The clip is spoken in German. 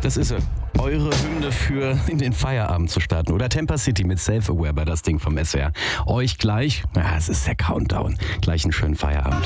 Das ist eure Hymne für in den Feierabend zu starten. Oder Temper City mit Self-Aware bei das Ding vom SWR. Euch gleich, es ist der Countdown, gleich einen schönen Feierabend.